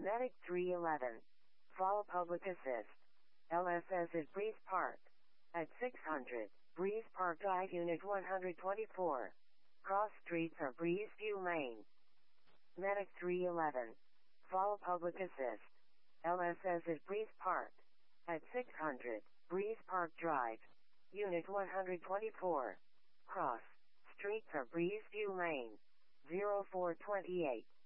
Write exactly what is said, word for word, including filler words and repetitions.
Medic three eleven. Fall Public Assist. L S S at Breeze Park. At six hundred, Breeze Park Drive Unit one twenty-four. Cross streets are Breeze View Lane. Medic three eleven. Fall Public Assist. L S S at Breeze Park. At six hundred, Breeze Park Drive. Unit one twenty-four. Cross streets are Breeze View Lane. zero four two eight.